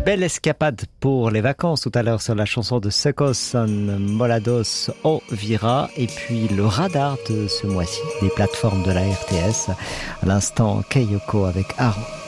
belle escapade pour les vacances tout à l'heure sur la chanson de Secos Molados au Vira et puis le radar de ce mois-ci des plateformes de la RTS. À l'instant, Keyoko avec Aro.